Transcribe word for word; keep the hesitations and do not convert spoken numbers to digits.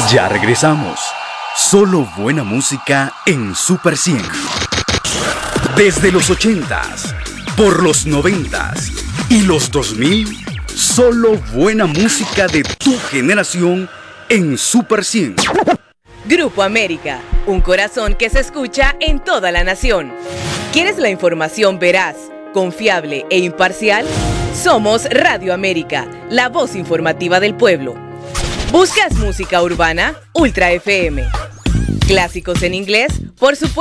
Ya regresamos. Solo buena música en Super cien. Desde los ochentas, por los noventas y los dos mil, solo buena música de tu generación en Super cien. Grupo América, un corazón que se escucha en toda la nación. ¿Quieres la información veraz, confiable e imparcial? Somos Radio América, la voz informativa del pueblo. ¿Buscas música urbana? Ultra F M. Clásicos en inglés, por supuesto.